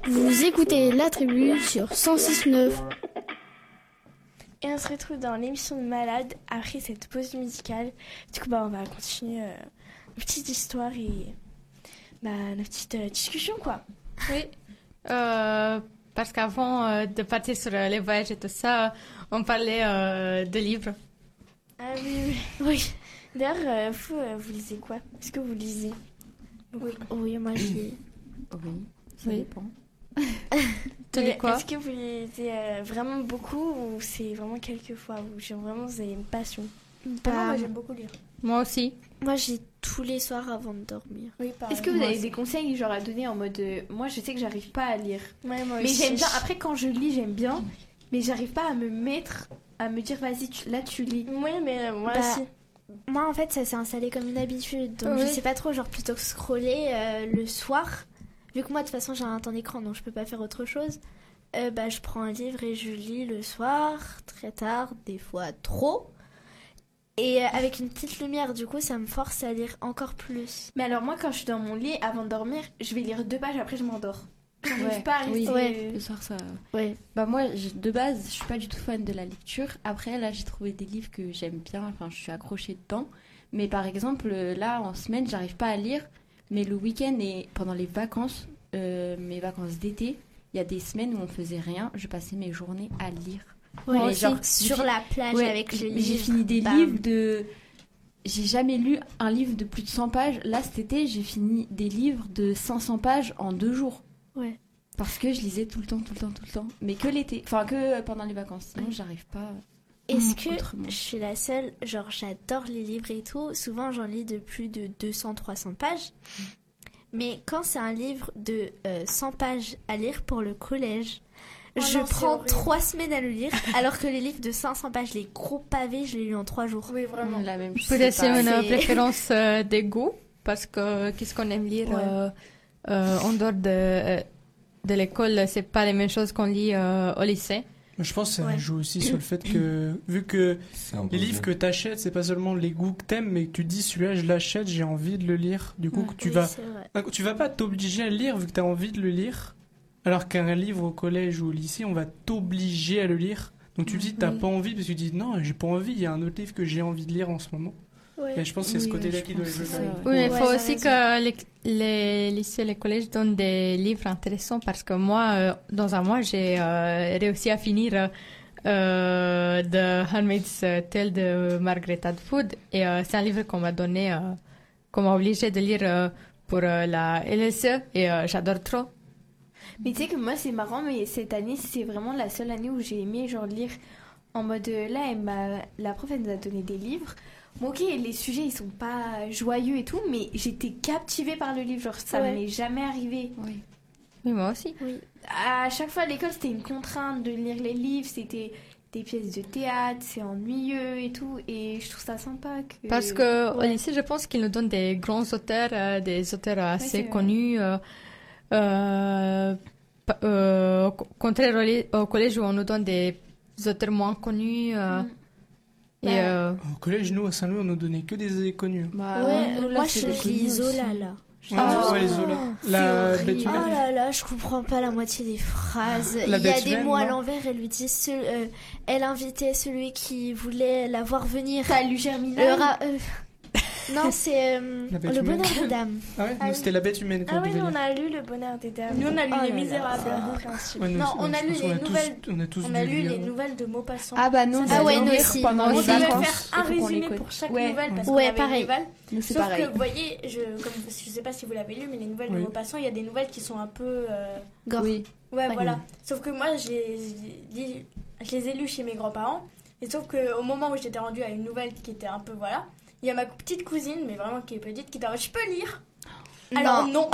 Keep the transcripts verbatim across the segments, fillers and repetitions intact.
Vous écoutez La Tribu sur cent six neuf. Et on se retrouve dans l'émission de Malade après cette pause musicale. Du coup, bah, on va continuer euh, nos petites histoires et bah, nos petites euh, discussions, quoi. Oui, euh, parce qu'avant euh, de partir sur euh, les voyages et tout ça, on parlait euh, de livres. Ah oui, oui. oui. D'ailleurs, euh, vous, euh, vous lisez quoi? Est-ce que vous lisez? Oui, oui, moi je lis. Oui, ça Oui. dépend. Tu lis quoi? Est-ce que vous lisez euh, vraiment beaucoup ou c'est vraiment quelques fois ou j'ai vraiment vous avez une passion? Bah, Ah non, moi j'aime beaucoup lire. Moi aussi. moi je lis tous les soirs avant de dormir. Oui, pareil. Est-ce que vous Moi avez aussi. des conseils genre à donner en mode euh, moi je sais que j'arrive pas à lire. Ouais, moi Mais aussi. j'aime bien après quand je lis, j'aime bien, mais j'arrive pas à me mettre à me dire vas-y tu- là tu lis. Oui, mais euh, moi Bah, aussi. Moi en fait ça s'est installé comme une habitude. Donc Oui. je sais pas trop, genre plutôt que scroller euh, le soir. Vu que moi de toute façon j'ai un temps d'écran donc je peux pas faire autre chose. Euh, bah, je prends un livre et je lis le soir, très tard, des fois trop. Et euh, avec une petite lumière, du coup, ça me force à lire encore plus. Mais alors moi quand je suis dans mon lit avant de dormir, je vais lire deux pages après je m'endors. J'arrive Ouais, pas à oui. rester. Ouais. Le soir, ça. Ouais. Bah, moi, j'ai- de base, je suis pas du tout fan de la lecture. Après, là, j'ai trouvé des livres que j'aime bien. Enfin, je suis accrochée dedans. Mais par exemple, euh, là, en semaine, j'arrive pas à lire. Mais le week-end et pendant les vacances, euh, mes vacances d'été, il y a des semaines où on faisait rien. Je passais mes journées à lire. Ouais, Mais aussi, genre, sur j'ai- la plage Ouais, avec le j'ai- livre. J'ai fini des bam. livres de. J'ai jamais lu un livre de plus de cent pages. Là, cet été, j'ai fini des livres de cinq cents pages en deux jours. Ouais. Parce que je lisais tout le temps, tout le temps, tout le temps. Mais que l'été. Enfin, que pendant les vacances. Sinon, j'arrive pas. Est-ce Mm, que autrement. je suis la seule, genre j'adore les livres et tout, souvent j'en lis de plus de deux cents à trois cents pages. Mais quand c'est un livre de euh, cent pages à lire pour le collège, Oh je non, c'est prends horrible. trois semaines à le lire, alors que les livres de cinq cents pages, les gros pavés, je les lis en trois jours. Oui, vraiment. Mm, La même chose. Peut-être c'est une c'est- préférence euh, des goûts, parce que qu'est-ce qu'on aime lire Ouais. euh, euh, en dehors de, euh, de l'école, c'est pas les mêmes choses qu'on lit euh, au lycée. Je pense que ça Ouais. joue aussi sur le fait que, vu que C'est un les peu livres que t'achètes, c'est pas seulement les goûts que t'aimes, mais que tu dis celui-là, je l'achète, j'ai envie de le lire. Du coup, Mm. que tu Oui, vas, c'est vrai. Ah, tu vas pas t'obliger à le lire vu que t'as envie de le lire. Alors qu'un livre au collège ou au lycée, on va t'obliger à le lire. Donc tu dis t'as Oui. pas envie parce que tu dis non, j'ai pas envie. Il y a un autre livre que j'ai envie de lire en ce moment. Ouais. Et je pense que c'est ce Oui, côté-là je qui pense doit que jouer. c'est ça, dans- ouais. Oui, mais il Ouais, faut t'as aussi raison. que les, les lycées et les collèges donnent des livres intéressants parce que moi, euh, dans un mois, j'ai euh, réussi à finir euh, The Handmaid's Tale de Margaret Atwood. Et euh, c'est un livre qu'on m'a donné, euh, qu'on m'a obligé de lire euh, pour euh, la L S E et euh, j'adore trop. Mais tu sais que moi c'est marrant, mais cette année c'est vraiment la seule année où j'ai aimé genre lire en mode euh, là elle m'a- la prof elle nous a donné des livres. Bon ok les sujets ils sont pas joyeux et tout, mais j'étais captivée par le livre, genre ça Ouais. m'est jamais arrivé. Oui. Oui, moi aussi. Oui. À chaque fois à l'école c'était une contrainte de lire les livres, c'était des pièces de théâtre, c'est ennuyeux et tout, et je trouve ça sympa que... Parce que au Ouais. lycée, je pense qu'ils nous donnent des grands auteurs, euh, des auteurs assez c'est vrai. connus. Euh, euh, pa- euh, au contraire au, li- au collège où on nous donne des auteurs moins connus. euh, Mm. et Bah, euh, Au collège, nous à Saint-Louis, on nous donnait que des connus. Bah, Ouais, nous, là, moi c'est je des lis connus Zola aussi. là. Ouais, Ah. ouais, les Zola. La horrible. bête Oh humaine. là là, je comprends pas la moitié des phrases. La Il y a bête des humaine, mots à non l'envers, elle lui dit ce- euh, elle invitait celui qui voulait la voir venir. T'as lu Le Germinal ra- euh, Non, c'est euh, La bête le humaine. bonheur des dames. Ah ouais, Ah nous oui. c'était la bête humaine qu'on Ah oui, devait nous, on lire. a lu Le Bonheur des Dames. Nous on a lu Oh Les là là. Misérables. En principe. Ouais, nous, Non, ouais, on a je lu pense les qu'on a tous- nouvelles- On a tous On dû a lu lire. les nouvelles de Maupassant. Ah bah nous, on Ah ouais, devait nous lire aussi. pendant On les devait vacances. faire un Il faut qu'on résumé les pour chaque Ouais. nouvelle parce Ouais, qu'on avait pareil. une nouvelle. Nous, c'est Sauf pareil. que vous voyez, je comme je sais pas si vous l'avez lu, mais les nouvelles Oui. de Maupassant, il y a des nouvelles qui sont un peu euh, Gore. Oui. ouais, Ouais. voilà. Sauf que moi je les, lis- je les ai lues chez mes grands-parents. Et sauf qu'au moment où j'étais rendue à une nouvelle qui était un peu voilà, il y a ma petite cousine, mais vraiment qui est petite, qui était en mode, je peux lire. Alors non.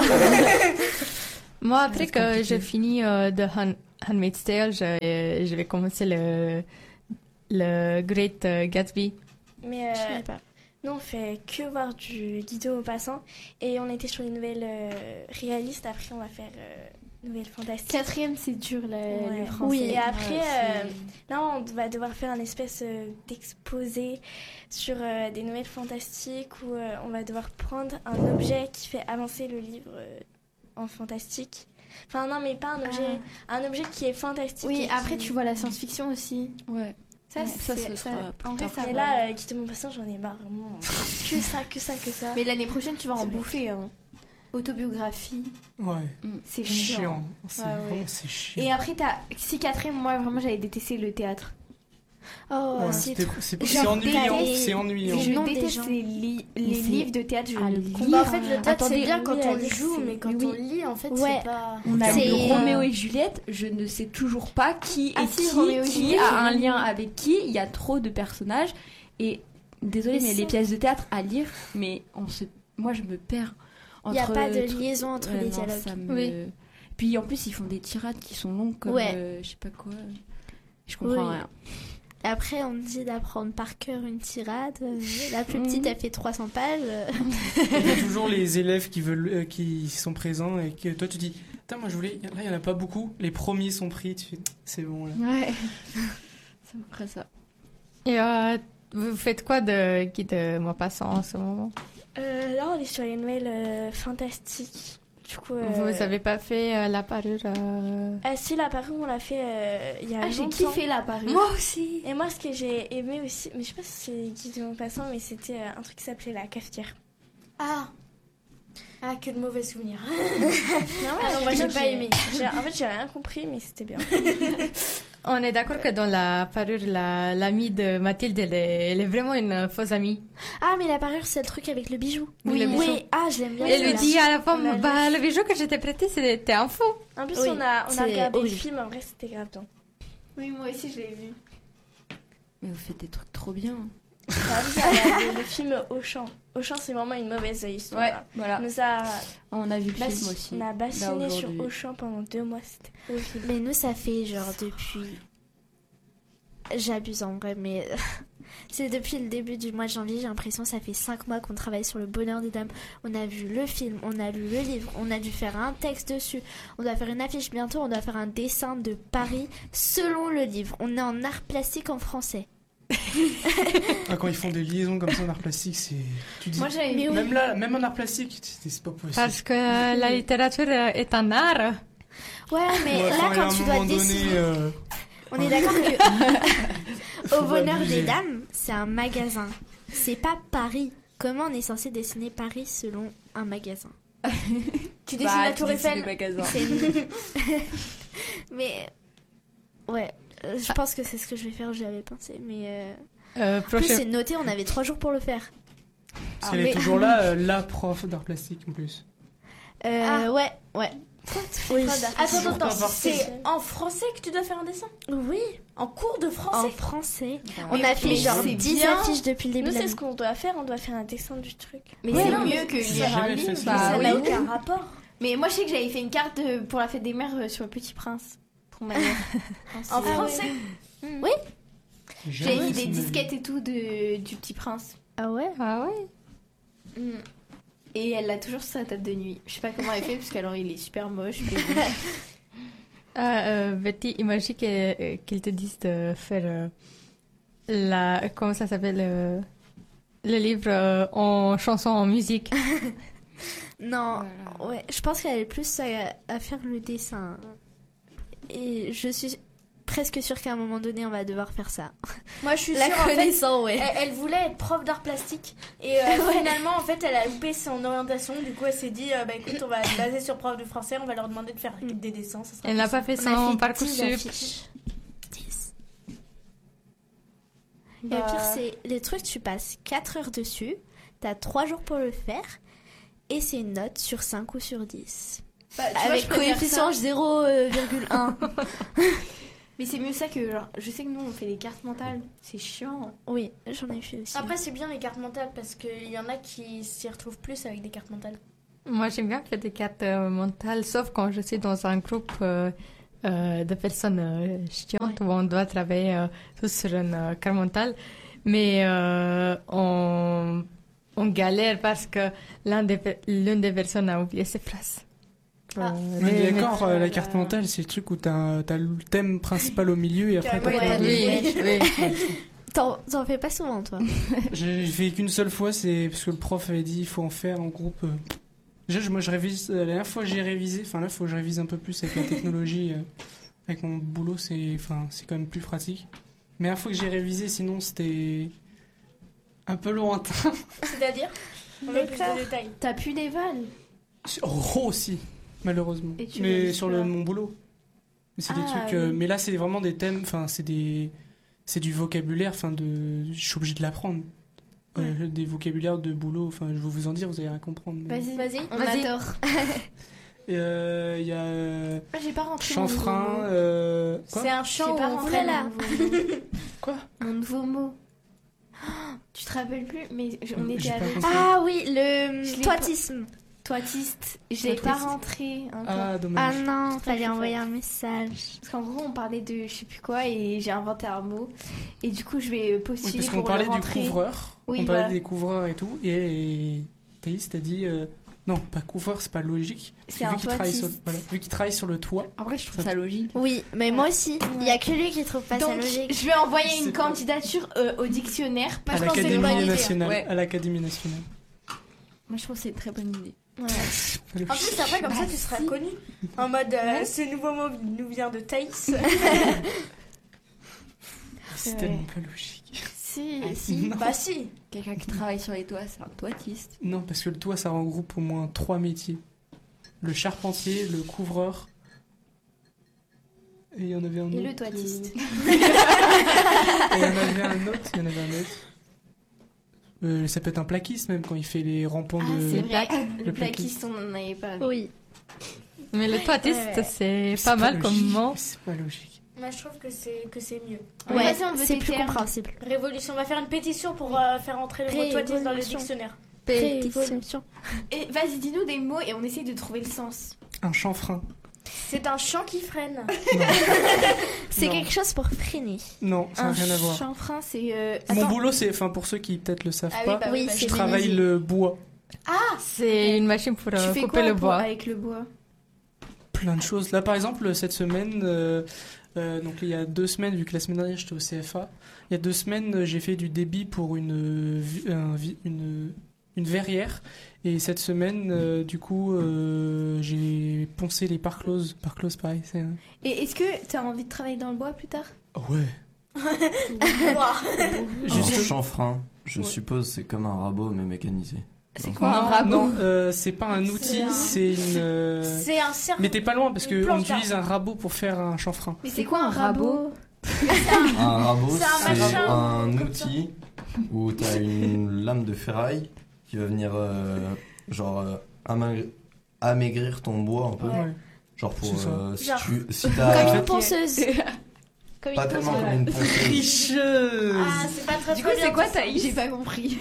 moi, après c'est que compliqué. j'ai fini euh, The Han- Handmaid's Tale, je, euh, je vais commencer le, le Great euh, Gatsby. Mais euh, Je savais pas. nous, on fait que voir du Guido Maupassant. Et on était sur les nouvelles euh, réalistes. Après, on va faire euh, nouvelles fantastiques. Quatrième, c'est dur le, Ouais. le français. Oui. Et après, Ouais, euh, c'est- là, on va devoir faire un espèce euh, d'exposé sur euh, des nouvelles fantastiques où euh, on va devoir prendre un objet qui fait avancer le livre euh, en fantastique. Enfin, non, mais pas un objet, un objet qui est fantastique. Oui, et après qui- tu vois la science-fiction aussi. Ouais. Ça, Ouais, c'est- ça, ce ça- sera plus en vrai, tard. ça Et va. là, euh, quitter mon patient, j'en ai marre, vraiment. que ça, que ça, que ça. Mais l'année prochaine, tu vas en bouffer. Hein. Autobiographie, Ouais. c'est Chiant. chiant. C'est Ouais, ouais. vraiment c'est chiant. Et après, t'as psychiatrie. Moi, vraiment, j'avais détesté le théâtre. Oh, Ouais, c'est c'était- trop. c'est Genre, c'est ennuyant. des- C'est ennuyant. des Je noms des déteste gens. les, li- Mais les c'est livres de théâtre. Je à ne lire. comprends Bah, en pas. fait, le théâtre, Attendez, c'est bien quand oui, on à le lire, joue, c'est- mais quand oui. on lit, en fait, Ouais. c'est pas. On a C'est- vu euh, Roméo et Juliette, je ne sais toujours pas qui est Ah si, qui, Roméo et qui Juliette, a j'ai un vu. lien avec qui. Il y a trop de personnages. Et désolé, Mais mais les ça- pièces de théâtre à lire, mais on se... moi je me perds. Il n'y a entre pas de tr- liaison entre Ouais, les non, dialogues. ça me- Oui. Puis en plus, ils font des tirades qui sont longues comme Ouais. euh, je sais pas quoi. Je comprends Oui. rien. Après, on me dit d'apprendre par cœur une tirade. Euh, La plus Mhm. petite, elle fait trois cents pages. euh. Il y a toujours les élèves qui veulent, euh, qui sont présents et que toi tu dis, putain moi je voulais, là il y en a pas beaucoup. Les premiers sont pris, tu fais, c'est bon là. Ouais. C'est à peu près ça. Et euh, vous faites quoi de Guy de Maupassant en ce moment? Euh, là, on est sur les nouvelles euh, fantastiques. Du coup, euh... Vous n'avez pas fait euh, la parure euh, Ah si, la parure, on l'a fait euh, il y a Ah, j'ai longtemps. kiffé la Paris. Moi aussi. Et moi, ce que j'ai aimé aussi, mais je sais pas si c'est Guy de Maupassant, mais c'était euh, un truc qui s'appelait la cafetière. Ah Ah, que de mauvais souvenirs. Non, Ah non, moi, j'ai pas aimé. J'ai- En fait, j'ai rien compris, mais c'était bien. On est d'accord que dans la parure, la- l'amie de Mathilde, elle est, elle est vraiment une fausse amie. Ah, mais la parure, c'est le truc avec le bijou. Oui, le bijou. Oui, ah, je l'aime bien. Elle lui celui-là. dit à la On femme, a bah, le bijou que je t'ai prêté, c'était un faux. En plus, Oui, on a, on c'est a regardé le horrible. film, en vrai, c'était grave bien. Oui, moi aussi, je l'ai vu. Mais vous faites des trucs trop bien. Ah oui, il y a le, le film Auchan. Auchan, c'est vraiment une mauvaise histoire. Ouais, voilà. On nous a, On a vu le Bah, film aussi. on a là, bassiné sur aujourd'hui. Auchan pendant deux mois, c'était horrible. Mais nous, ça fait genre depuis. J'abuse en vrai, mais c'est depuis le début du mois de janvier. J'ai l'impression que ça fait cinq mois qu'on travaille sur le bonheur des dames. On a vu le film, on a lu le livre, on a dû faire un texte dessus. On doit faire une affiche bientôt, on doit faire un dessin de Paris selon le livre. On est en art plastique en français. Ah, quand ils font des liaisons comme ça en art plastique, c'est. Tu dis. Moi, j'avais Mais oui. Même là, même en art plastique, c'est c'est pas possible. Parce que la littérature est un art. Ouais, mais Ouais, là, enfin, à quand un tu dois moment donné, décider, euh, on est d'accord que faut Au pas bonheur abuser. des dames, c'est un magasin. C'est pas Paris. Comment on est censé dessiner Paris selon un magasin? Tu Bah, dessines la tu Tour dessines Eiffel. le magasin. C'est nul. Mais ouais, euh, je pense que c'est ce que je vais faire. J'y avais pensé, mais euh, Euh, en plus prochain- c'est noté. On avait trois jours pour le faire. Parce qu'elle est mais- toujours là, euh, la prof d'art plastique en plus. Euh, Ah. Ouais, ouais. Oui. Attends, attends, Pourquoi attends. pas C'est en français que tu dois faire un dessin? Oui. En cours de En français? français. Ouais. On a fait mais genre c'est dix bien. affiches depuis le début. Nous, de c'est l'année. ce qu'on doit faire, on doit faire un dessin du truc. Mais Ouais, c'est non, mieux que J'ai lire un jamais livre. fait ça. Bah, Ça oui. n'a aucun rapport. Mais moi, je sais que j'avais fait une carte de- pour la fête des mères euh, sur le Petit Prince. Pour ma mère. En français? Oui. J'avais Jamais mis fait des de ma vie. disquettes et tout de, du Petit Prince. Ah ouais. Ah ouais. Mm. Et elle l'a toujours sur sa table de nuit. Je sais pas comment elle fait parce qu'alors il est super moche. mais bon. Ah, euh, Betty, imagine que- euh, qu'ils te disent de faire euh, la. Comment ça s'appelle euh, le livre euh, en chanson, en musique. Non. Voilà. Ouais. Je pense qu'elle est plus à, à faire le dessin. Et je suis presque sûre qu'à un moment donné, on va devoir faire ça. Moi, je suis La sûre, en fait, connaissant, ouais. elle, elle voulait être prof d'art plastique et euh, finalement en fait elle a loupé son orientation, du coup elle s'est dit euh, bah écoute on va se baser sur prof de français, on va leur demander de faire des dessins, ça sera Elle n'a pas fait On a son fait parcours dix sup. affiches. dix. Et Bah, le pire, c'est les trucs, tu passes quatre heures dessus, t'as trois jours pour le faire, et c'est une note sur cinq ou sur dix. Bah, tu vois, Avec je préfère coefficient ça. zéro virgule un. Mais c'est mieux ça que genre. Je sais que nous on fait des cartes mentales. C'est chiant. Oui, j'en ai fait aussi. Après c'est bien les cartes mentales parce qu'il y en a qui s'y retrouvent plus avec des cartes mentales. Moi, j'aime bien faire des cartes euh, mentales, sauf quand je suis dans un groupe euh, euh, de personnes euh, chiantes où on doit travailler euh, tous sur une euh, carte mentale. Mais euh, on, on galère parce que l'un des, pe- l'une des personnes a oublié ses phrases. Ah. Euh, Mais les- d'accord, euh, la euh, carte mentale, c'est le truc où t'as t'as le thème principal au milieu et après t'as Carrément, plein il y a de- Oui, oui. T'en, t'en fais pas souvent, toi. J'ai fait qu'une seule fois, c'est parce que le prof avait dit il faut en faire en groupe. euh. Déjà, je- moi, je révise. euh, La dernière fois que j'ai révisé, enfin là, il faut que je révise un peu plus avec la technologie. euh, Avec mon boulot, c'est, enfin, c'est quand même plus pratique. Mais la dernière fois que j'ai révisé, sinon, c'était un peu lointain. C'est-à-dire on veut plus de détails. T'as plus d'éval. Oh, aussi, malheureusement. Et tu Mais révises sur pas. le, mon boulot. Mais c'est des Ah, trucs. euh, oui. mais là, c'est vraiment des thèmes. Enfin, c'est des. C'est du vocabulaire. Enfin, de. Je suis obligé de l'apprendre. Euh, des vocabulaires de boulot. Enfin, je vais vous en dire, vous allez rien comprendre. mais- Vas-y, Vas-y. on Vas-y. adore. Et euh, il y a. euh, Moi, j'ai pas rentré mon chanfrein. nouveau mot. euh, Quoi C'est un J'ai chant où pas on rentré freine. mon nouveau mot. Quoi Mon nouveau mot. Oh, tu te rappelles plus, mais je- on J'ai était pas avec compris. Ah oui, le Je l'ai toitisme. toitiste. Je l'ai pas Toitiste. rentré encore. Ah, Ah dommage. non, Très, fallait très envoyer fort. un message. Parce qu'en gros, on parlait de je sais plus quoi et j'ai inventé un mot. Et du coup, je vais Oui, postuler parce qu'on pour parlait le du rentrer. couvreur. Oui, on parlait voilà. des couvreurs et tout. Et Thaïs t'a dit. euh, Non, pas couvreur, c'est pas logique. Parce C'est que un vu qu'il travaille sur, toitiste. voilà, vu qu'il travaille sur le toit. En vrai, je trouve ça logique. Oui, mais moi aussi. Il y a que lui qui trouve pas ça Donc, logique. je vais envoyer C'est une pas- candidature euh, au dictionnaire. À Parce que c'est une bonne l'Académie idée. nationale. Ouais. À l'Académie nationale. Moi, je trouve que c'est une très bonne idée. Ouais. En plus, après, comme ça, tu seras connu. En mode, euh, ce nouveau mot nous vient de Thaïs. C'est Ouais. tellement pas logique. Si. si. Non. Bah si. Quelqu'un qui travaille sur les toits, c'est un toitiste. Non, parce que le toit, ça regroupe au moins trois métiers. Le charpentier, le couvreur. Et il y en avait un autre. Et le toitiste. euh, Et il y en avait un autre. Il y en avait un autre. Euh, ça peut être un plaquiste même quand il fait les rampants Ah, de. c'est vrai. le Le plaquiste, on n'en avait pas. Oui. Mais le toitiste, Ouais. c'est C'est pas mal logique. comme mot. C'est pas logique. Moi, je trouve que c'est que c'est mieux. Ouais, Vas-y, on veut c'est des plus termes. compréhensible. Révolution. On va faire une pétition pour euh, faire entrer le mot toitiste dans le Révolution. dictionnaire. Pétition. Et vas-y, dis-nous des mots et on essaye de trouver le sens. Un chanfrein. C'est un chant qui freine. C'est Non. quelque chose pour freiner. Non, ça n'a Un rien à voir. chanfrein, c'est. euh, Mon attends. boulot, c'est, enfin pour ceux qui peut-être le savent Ah oui, pas, bah Oui, bah, c'est je travaille menuisier. le bois. C'est une machine pour Tu euh, fais couper quoi le pour- bois. avec le bois? Plein de choses. Là, par exemple, cette semaine, euh, euh, donc il y a deux semaines, vu que la semaine dernière j'étais au C F A, il y a deux semaines, euh, j'ai fait du débit pour une, euh, vi- un vi- une, une verrière. Et cette semaine, euh, du coup, euh, j'ai poncé les parcloses. Parcloses, pareil. C'est un- Et est-ce que tu as envie de travailler dans le bois plus tard? Ouais. Ouah. Juste- Un chanfrein, je suppose, c'est comme un rabot mais mécanisé. C'est Non. quoi un Non, rabot? non, euh, c'est pas un outil, C'est un- c'est une. euh, C'est un cerf. Mais t'es pas loin parce Une qu'on planche utilise d'arbre. un rabot pour faire un chanfrein. Mais c'est quoi un rabot? Un rabot, C'est un c'est machin, un comme ça. outil où t'as une lame de ferraille qui va venir, euh, genre, euh, amaigr- amaigrir ton bois un peu. Ouais. Genre pour. C'est ça. euh, si Genre. tu. Si Comme t'as. une ponceuse. Comme Pas une tellement ponceuse. comme une ponceuse. Tricheuse. Ah, c'est pas très Du très coup, bien, c'est quoi tout ça. ta J'ai pas compris.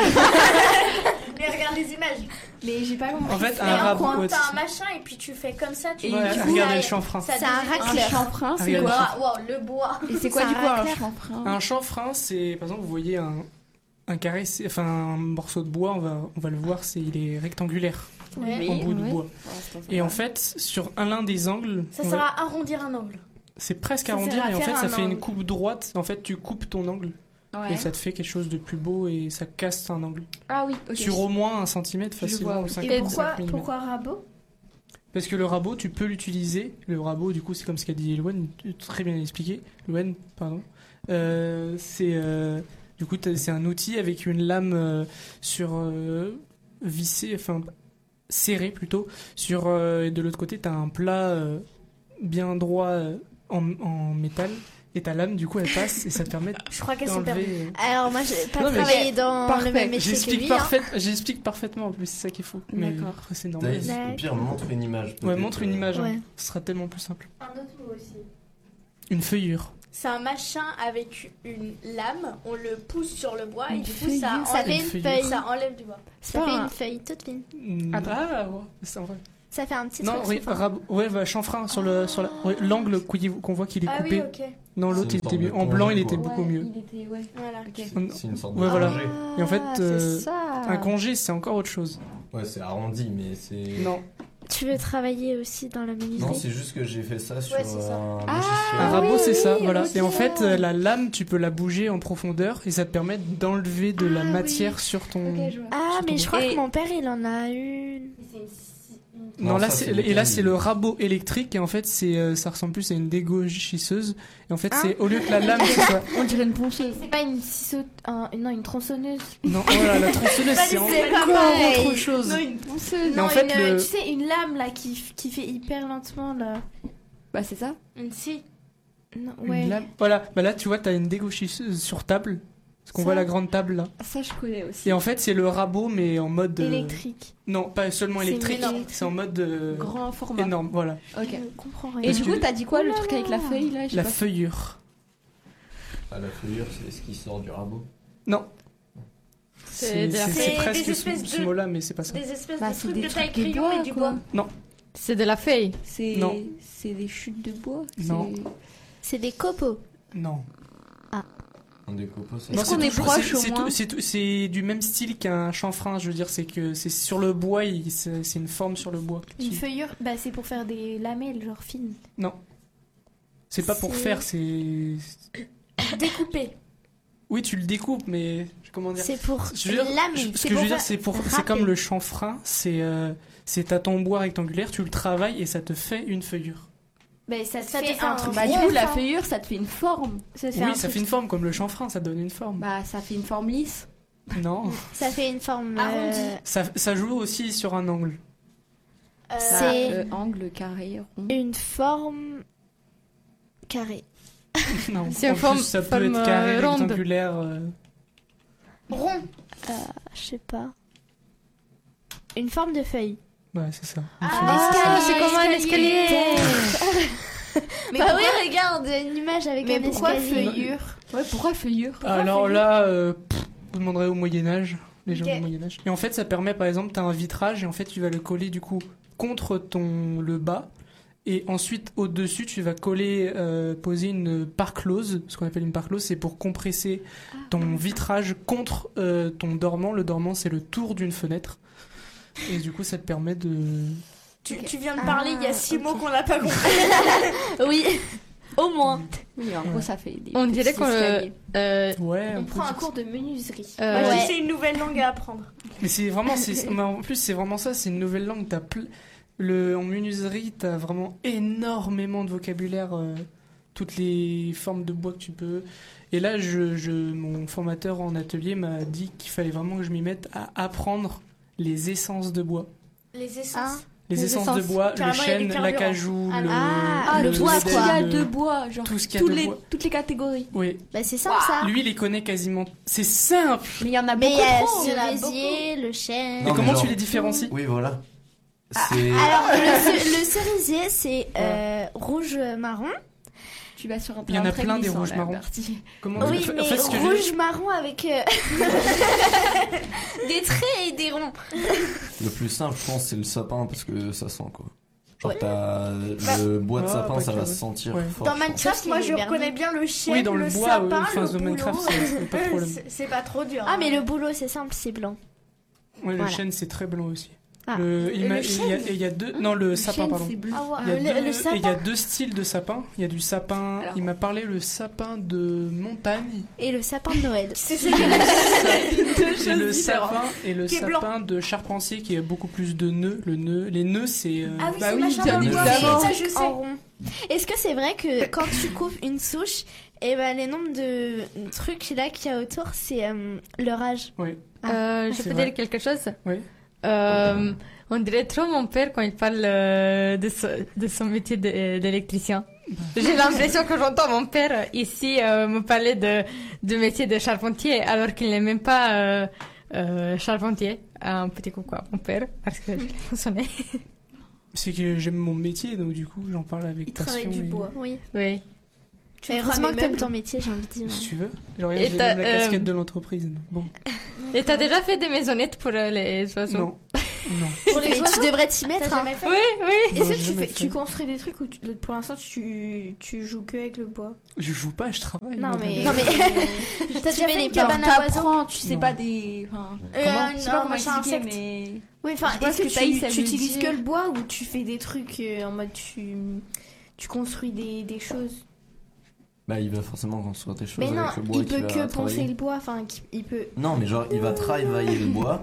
Mais regarde les images. Mais j'ai pas compris. En fait, C'est un rabot. Quand ouais, t'as un c'est- machin et puis tu fais comme ça, tu. Et Ouais, du coup, regardez le ça- chanfrein. ça C'est un devient- Un racleur. chanfrein, c'est Regarde. quoi? Wow, wow, le bois. Et c'est quoi C'est du un coup un racleur. chanfrein? Un chanfrein, c'est par exemple, vous voyez un, un carré, c'est- enfin un morceau de bois, on va, on va le voir, c'est il est rectangulaire Ouais. en bout de ouais. bois. Et en fait, sur un l'un des angles, Ça on sert va- à arrondir un angle. c'est presque Ça arrondi, sert à mais en fait, faire ça un fait une angle. coupe droite. En fait, tu coupes ton angle Ouais. et ça te fait quelque chose de plus beau et ça casse un angle Ah oui, ok. sur au moins un centimètre Je facilement. vois, ou oui. cinq- Et cinq pourquoi, millimètres. pourquoi rabot? Parce que le rabot, tu peux l'utiliser. Le rabot, du coup, c'est comme ce qu'a dit Eloane, très bien expliqué. Eloane, pardon. Euh, c'est euh, du coup, t'as- c'est un outil avec une lame euh, sur euh, vissée, enfin serrée plutôt. Sur euh, et de l'autre côté, t'as un plat euh, bien droit euh, en, en métal. Et ta lame, du coup, elle passe et ça te permet Je crois qu'elles sont perdues. d'enlever. euh, Alors moi, j'ai pas Non, mais travaillé dans parfait. le même métier que J'explique lui. hein. parfait, j'explique parfaitement en plus, c'est ça qui est fou. Mais D'accord. après, c'est normal. Thaïs, au pire, montre une image. Ouais, peut-être, montre une euh, image, hein. Ouais. Ce sera tellement plus simple. Un autre mot aussi. Une feuillure. C'est un machin avec une lame, on le pousse sur le bois et Une du coup feuille. ça Ça enlève, fait Une une feuille. feuille. ça enlève du bois. Ça pas fait un- une feuille toute fine. Mm. Attends. Ah, ouais, c'est en vrai. Ça fait un petit Non, truc. oui, sur fin. rab- ouais, bah, chanfrein sur le, sur la, ouais, l'angle qu'on y- qu'on voit qu'il est Ah coupé. oui, ok. Non, l'autre, C'est il une était sorte mieux. de En blanc, il congé, était quoi. beaucoup mieux. Il était, ouais. Voilà. Ok. C'est une sorte Ouais, de voilà. congé. Et en fait, Ah, c'est euh, ça. Un congé, c'est encore autre chose. Ouais, c'est arrondi, mais c'est. Non. Tu veux travailler aussi dans la Non, menuiserie? c'est juste que j'ai fait ça sur Ouais, c'est ça. un Ah, logiciel. Un rabot, oui, c'est ça, oui, voilà. ok. Et en fait, euh, la lame, tu peux la bouger en profondeur et ça te permet d'enlever de la Ah, oui. matière sur ton. Ok, je vois. Ah, Sur mais ton- je crois Et- que mon père, il en a une. C'est une scie. Non, Non, là, ça, c'est, c'est et là lequel c'est le rabot électrique et en fait c'est, euh, ça ressemble plus à une dégauchisseuse et en fait c'est au lieu que la lame ce soit On dirait une ponceuse. C'est pas une ciseau... un- non, une tronçonneuse. non voilà la tronçonneuse c'est c'est encore pas pareil. autre chose. Non, une ponceuse. Mais en Non, fait, une, le- tu sais, une lame là qui, f- qui fait hyper lentement là. Bah c'est ça. Une scie. Non, Une ouais. lame- Voilà, bah là tu vois t'as une dégauchisseuse sur table, parce qu'on Ça. voit la grande table là. Ça je connais aussi. Et en fait c'est le rabot mais en mode euh, Électrique. non pas seulement C'est électrique, électrique. c'est en mode euh, Grand format. énorme voilà. Ok. Je comprends Et rien. du que- coup, t'as dit quoi le truc avec la feuille là? J'ai La pas- feuillure. Ah, la feuillure, c'est ce qui sort du rabot. Non. C'est C'est, de la c'est- feuille. c'est Des presque ce, espèces ce de- mot-là mais c'est pas ça. Des espèces Bah, de c'est trucs des de taille trucs de crayon bois, et du quoi. bois. C'est de la feuille. C'est Non. c'est des chutes de bois. Non. c'est- C'est des copeaux. Non. Un des copeaux, c'est Est-ce Non, qu'on c'est est toujours- proche, c'est- au c'est moins tout- c'est tout- c'est du même style qu'un chanfrein, je veux dire, c'est que c'est sur le bois, il- c'est c'est une forme sur le bois. Une qui- feuillure, bah c'est pour faire des lamelles genre fines. Non. C'est pas pour C'est- faire, c'est. Découpé. Oui, tu le découpes, mais comment dire C'est pour Je veux dire, lamer. je- Ce C'est que je pour veux dire, faire- c'est pour, c'est râper. comme le chanfrein, c'est euh, c'est t'as ton bois rectangulaire, tu le travailles et ça te fait une feuillure. Bah ça te Ça te fait fait un un truc. Bah du rond, coup, la enfin. feuillure, ça te fait une forme. Ça te fait Oui, un ça truc- fait une forme comme le chanfrein, ça donne une forme. Bah ça fait une forme lisse. Non, Ça fait une forme Arrondie. euh, ça, ça joue aussi sur un angle. Euh, C'est- Euh, angle, carré, rond. une forme carrée. Non, C'est en une forme- plus, ça peut forme, être carré, euh, ronde. rectangulaire. euh, Rond. Je sais pas. Une forme de feuille. Ouais, c'est ça. Ah, c'est comme un escalier. Mais bah pourquoi, oui, regarde, une image avec mais un pourquoi escalier. feuillure? Ouais, pourquoi feuillure? Alors là, euh, pff, vous demanderez au Moyen-Âge, les gens Ok. du Moyen-Âge. Et en fait, ça permet, par exemple, tu as un vitrage et en fait, tu vas le coller du coup contre ton le bas. Et ensuite, au-dessus, tu vas coller, euh, poser une parclose. Ce qu'on appelle une parclose, c'est pour compresser ton vitrage contre euh, ton dormant. Le dormant, c'est le tour d'une fenêtre. Et du coup, ça te permet de. Tu, tu viens de parler, il y a six ok. mots qu'on n'a pas compris. Oui, au moins. Oui, en gros, ça fait des. On petits dirait qu'on. escaliers. euh, Ouais, On peut prend un dire cours de menuiserie. euh, Moi, Ouais. je sais une nouvelle langue à apprendre. Mais c'est vraiment, c'est, mais en plus, c'est vraiment ça, c'est une nouvelle langue. T'as ple- le, en menuiserie, t'as vraiment énormément de vocabulaire, euh, toutes les formes de bois que tu peux. Et là, je, je, mon formateur en atelier m'a dit qu'il fallait vraiment que je m'y mette à apprendre les essences de bois. Les essences. Ah. Les, Les essences, essences. de bois, le Carrément, il y a du chêne, carburant. l'acajou, Ah, le, ah, le le bois, bois, tout ce quoi. qu'il y a le- de bois, genre tout ce qu'il y a tous de les, bois. toutes les catégories. Oui, Bah c'est simple ça. lui, il les connaît quasiment. C'est simple. Mais il y en a Mais il beaucoup y a trop. le il y en a cerisier, le chêne. Et Non, mais comment genre- tu les différencies? Oui, voilà. Ah, C'est. Alors le, ce- le cerisier c'est euh, rouge marron. Tu vas sur un Il y en a terrain très plein des glissant, rouges là, marrons. Bertie. Comment Oui, tu- mais en fait, ce que je- rouge marron avec euh, des traits et des ronds. Le plus simple, je pense, c'est le sapin parce que ça sent quoi. Genre, Ouais. t'as Bah, le bois de ah, sapin, pas ça va que, se ouais. sentir Ouais. fort. Dans je pense. Minecraft, moi, je Sauf qu'il est reconnais bien le chien, Oui, dans le le bois, sapin, oui, enfin, le dans Minecraft, boulot. c'est- c'est pas de problème. C'est- C'est pas trop dur. Ah hein. mais le boulot c'est simple, c'est blanc. Ouais, le Voilà. chêne, c'est très blanc aussi. Ah. Le, il Et m'a- le il y a, et il y a deux. Non, le, sapin, chêne, pardon. c'est bleu. Ah ouais. Il y, a le- deux, le et sapin. il y a deux styles de sapin. Il y a du sapin. Alors. Il m'a parlé le sapin de montagne. Et le sapin de Noël. C'est c'est- C'est le sapin et le Qui est sapin de charpentier qui a beaucoup plus de nœuds. Le nœud, les nœuds, c'est. euh, Ah oui, Bah c'est oui, machin bien dans le bois. évidemment. Ça, je sais. En rond. Est-ce que c'est vrai que quand tu coupes une souche, et ben les nombres de trucs là qu'il y a autour, c'est euh, leur âge. Oui. euh, je c'est peux vrai. dire quelque chose? Oui. Euh, on dirait trop mon père quand il parle euh, de, so- de son métier de- d'électricien. J'ai l'impression que j'entends mon père ici euh, me parler de, de métier de charpentier alors qu'il n'est même pas euh, euh, charpentier. Un petit coucou à mon père parce que je l'ai mentionné. C'est que j'aime mon métier, donc du coup, j'en parle avec Il passion. travaille du et- bois. Oui. Oui. Tu Et feras heureusement mes que t'aimes meubles. ton métier, j'ai envie de dire. Si tu veux. Genre, Et regarde, j'ai t'as, même la casquette euh, de l'entreprise. Bon. Et t'as déjà fait des maisonnettes pour euh, les oiseaux? Non. Non. Pour les Et tu oiseaux, devrais t'y mettre. t'as hein. jamais fait? Oui, oui. Non, Est-ce que j'ai tu, jamais fais, fait. tu construis des trucs ou tu- pour l'instant tu, tu joues que avec le bois? Je joue pas, je travaille. Non moi, mais. Non, mais- T'as Tu déjà mets fait les une barres. cabane à oiseaux? T'apprends, tu sais Non. pas des. Enfin, Euh, comment une- Je sais pas un comment machin expliquer, insecte. mais. Oui, enfin, Je sais pas est-ce ce que que Thaïs, tu, elle tu veut utilises dire. que le bois ou tu fais des trucs euh, en mode tu, tu construis des, des choses? Bah, il va forcément construire des choses Mais non, avec le bois il qu'il peut va que poncer travailler. le bois, enfin, qu'il- il peut. Non, mais genre, il va travailler le bois,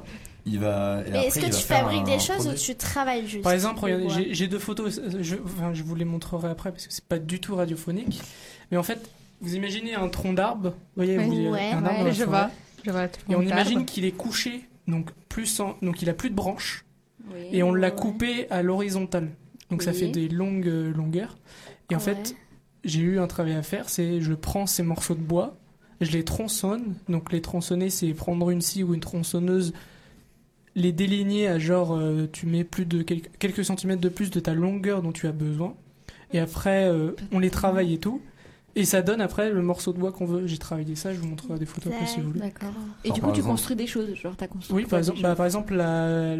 il va. Et Mais après, est-ce que il tu va faire fabriques un des choses projet. ou tu travailles juste Par exemple, les regardez, bois j'ai, j'ai deux photos, je, enfin, je vous les montrerai après parce que c'est pas du tout radiophonique. Mais en fait, vous imaginez un tronc d'arbre, vous voyez, Oui. vous- Ouais. un arbre Ouais, dans la je forêt. vois. Je vois Et on imagine qu'il est couché, donc plus en, donc il a plus de branches, Oui. et on l'a Ouais. coupé à l'horizontale. Donc ça Oui. fait des longues euh, longueurs. Et en Ouais. fait, j'ai eu un travail à faire, c'est je prends ces morceaux de bois, je les tronçonne. Donc les tronçonner, c'est prendre une scie ou une tronçonneuse, les déligner à genre, euh, tu mets plus de quelques, quelques centimètres de plus de ta longueur dont tu as besoin. Et après, euh, on les travaille et tout. Et ça donne après le morceau de bois qu'on veut. J'ai travaillé ça, je vous montrerai des photos après si vous voulez. D'accord. Et Genre, du par coup, tu exemple- construis des choses. Genre, t'as construit. Oui, quoi, par exemple, déjà bah, par exemple la...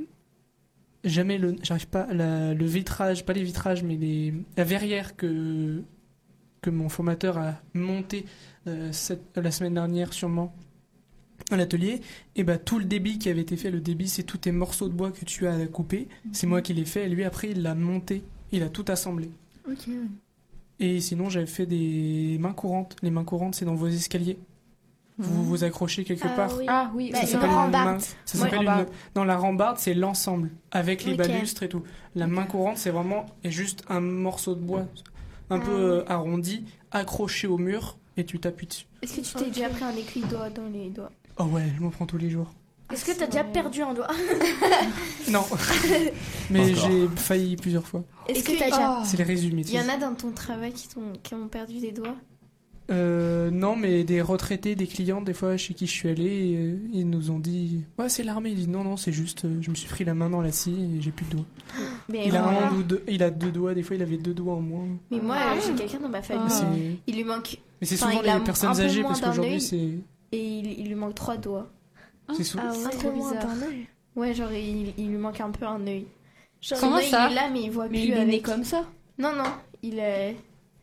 jamais le, j'arrive pas la- le vitrage, pas les vitrages, mais les, la verrière que que mon formateur a monté euh, cette- la semaine dernière sûrement à l'atelier. Et bah tout le débit qui avait été fait, le débit, c'est tous tes morceaux de bois que tu as coupés. C'est moi qui l'ai fait. Et lui après il l'a monté, il a tout assemblé. Ok. Et sinon j'avais fait des mains courantes. Les mains courantes c'est dans vos escaliers. Vous vous accrochez quelque Ah part. oui. Ah oui, Bah, Ça une s'appelle une rambarde. main- Ça Ouais, s'appelle une... rambarde. Non, la rambarde, c'est l'ensemble, avec les Ok. balustres et tout. La main courante, c'est vraiment et juste un morceau de bois, un Ah peu euh, arrondi, accroché au mur, et tu t'appuies dessus. Est-ce que tu t'es déjà pris un aiguille doigt dans les doigts? Oh ouais, je m'en prends tous les jours. Est-ce que t'as déjà perdu un doigt? Non, mais Encore. j'ai failli plusieurs fois. Est-ce que que- t'as déjà... C'est les résumés. Il y en a dans ton travail qui, t'ont- qui ont perdu des doigts? Euh, non, mais des retraités, des clients, des fois chez qui je suis allé, euh, ils nous ont dit ouais c'est l'armée. Ils disent non non c'est juste, euh, je me suis pris la main dans la scie et j'ai plus de doigts. Mais Il a moi, un ou deux, il a deux doigts. Des fois il avait deux doigts en moins. mais moi euh, j'ai quelqu'un dans ma famille. Mais c'est- Il lui manque Mais c'est Enfin, souvent il a les personnes un peu âgées moins parce d'un qu'aujourd'hui œil. c'est et il, il lui manque trois doigts. c'est sou- Ah ouais, C'est trop moins bizarre. d'un œil. Ouais, genre il, il lui manque un peu un œil. Genre, Comment son œil, ça il est là mais il voit Mais plus il est avec. né comme ça. Non non, il est.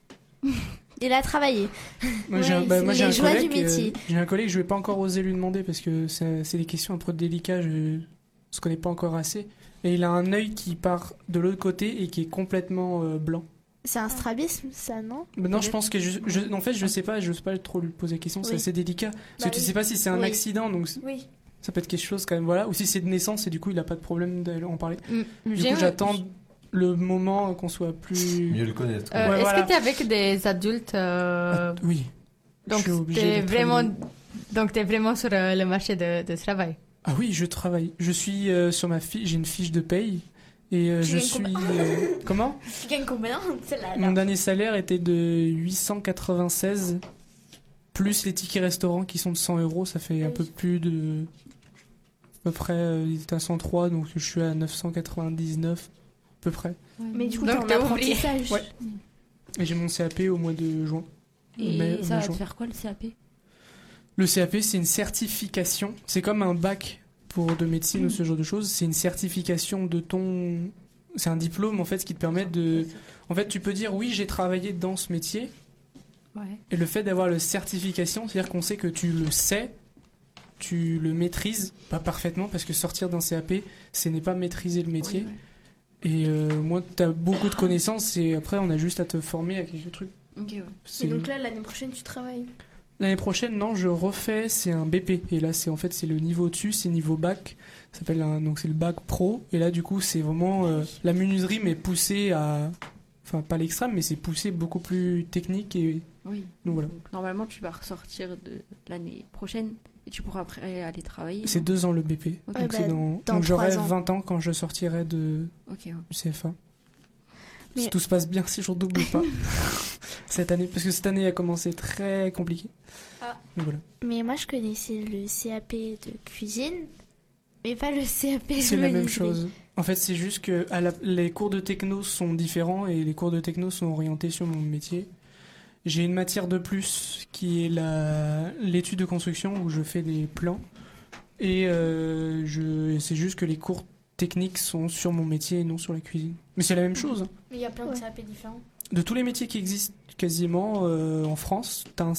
Il a travaillé. Moi, j'ai un, Ouais, bah, moi, c'est j'ai les un joies collègue, du métier. euh, j'ai un collègue, je vais pas encore oser lui demander parce que c'est c'est des questions un peu délicates, je, on se connaît pas encore assez. Et il a un œil qui part de l'autre côté et qui est complètement euh, blanc. C'est un strabisme, ça, non? Mais non, je pense que je, je- en fait, je sais pas, je sais pas trop lui poser la question, c'est Oui. assez délicat parce Bah que tu oui. sais pas si c'est un Oui. accident, donc c- Oui. ça peut être quelque chose quand même, voilà, ou si c'est de naissance et du coup il a pas de problème d'en parler. Du J'ai coup, un- j'attends le moment qu'on soit plus. Mieux le connaître. quoi. Euh, Ouais, Est-ce voilà. que tu es avec des adultes euh, Ah, oui. Donc, je suis obligé tu es d'être vraiment, avec- donc t'es vraiment sur euh, le marché de, de travail. Ah oui, je travaille. Je suis euh, sur ma fiche, j'ai une fiche de paye et euh, Tu je gagnes suis. combien euh, comment Tu gagnes combien? C'est la, Mon la... dernier salaire était de huit cent quatre-vingt-seize plus les tickets restaurants qui sont de cent euros, ça fait un Oui. peu plus de. À peu près, euh, il était à cent trois, donc je suis à neuf cent quatre-vingt-dix-neuf, à peu près. Mais du coup Donc, t'es en t'es ouvrier. apprentissage. Ouais. Et j'ai mon C A P au mois de juin. Et Mais- ça va mais te juin. faire quoi le C A P? Le C A P, c'est une certification. C'est comme un bac pour de médecine ou ce genre de choses. C'est une certification de ton. C'est un diplôme en fait qui te permet de. En fait, tu peux dire oui, j'ai travaillé dans ce métier. Ouais. Et le fait d'avoir la certification, c'est-à-dire qu'on sait que tu le sais, tu le maîtrises, pas parfaitement, parce que sortir d'un C A P, ce n'est pas maîtriser le métier. Oui, ouais. Et euh, moi, tu as beaucoup de connaissances et après, on a juste à te former à quelques trucs. Ok, ouais. C'est- Et donc là l'année prochaine tu travailles. L'année prochaine, non, je refais, c'est un B P. Et là, c'est en fait, c'est le niveau au-dessus, c'est niveau bac. Ça s'appelle un, donc c'est le bac pro. Et là, du coup, c'est vraiment euh, la menuiserie, mais poussée à, enfin, pas l'extrême, mais c'est poussé beaucoup plus technique. Et Oui. donc voilà. Donc, normalement, tu vas ressortir de l'année prochaine et tu pourras après aller travailler. C'est non deux ans le B P. Ok. Ouais, Donc bah, c'est dans, dans donc j'aurai trois ans. vingt ans quand je sortirai de Ok, ouais. du C F A. Mais- Si tout se passe bien, si je redouble pas cette année, parce que cette année a commencé très compliquée. Ah. Donc voilà. Mais moi, je connaissais le C A P de cuisine, mais pas le C A P de C'est la même menuiserie. chose. En fait, c'est juste que à la- les cours de techno sont différents et les cours de techno sont orientés sur mon métier. J'ai une matière de plus qui est la l'étude de construction où je fais des plans et euh, je c'est juste que les cours techniques sont sur mon métier et non sur la cuisine. Mais c'est la même chose. hein. Mais il y a plein de Ouais. C A P différents. De tous les métiers qui existent quasiment euh, en France, t'as un